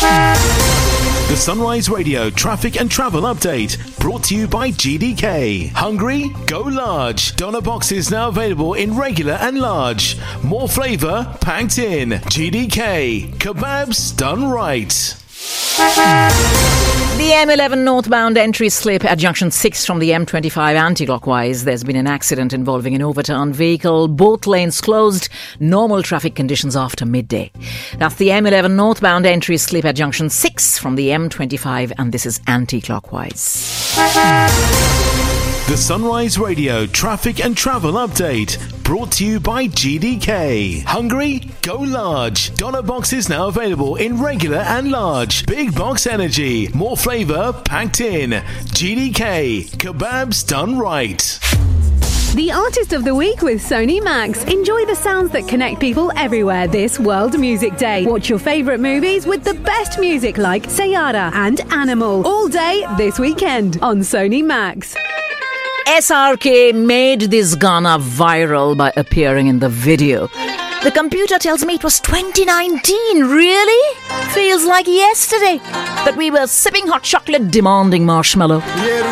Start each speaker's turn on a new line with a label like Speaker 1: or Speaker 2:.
Speaker 1: The Sunrise Radio traffic and travel update brought to you by GDK. Hungry? Go large. Doner boxes now available in regular and large. More flavour packed in. GDK. Kebabs done right.
Speaker 2: The M11 northbound entry slip at junction 6 from the M25 anti-clockwise. There's been an accident involving an overturned vehicle. Both lanes closed. Normal traffic conditions after midday. That's the M11 northbound entry slip at junction 6 from the M25, and this is anti-clockwise.
Speaker 1: The Sunrise Radio traffic and travel update brought to you by GDK. Hungry? Go large. Doner boxes now available in regular and large. Big box energy. More flavour packed in. GDK. Kebabs done right.
Speaker 3: The Artist of the Week with Sony Max. Enjoy the sounds that connect people everywhere this World Music Day. Watch your favourite movies with the best music like Sayara and Animal all day this weekend on Sony Max.
Speaker 2: SRK made this Ghana viral by appearing in the video. The computer tells me it was 2019. Really? Feels like yesterday that we were sipping hot chocolate, demanding marshmallow.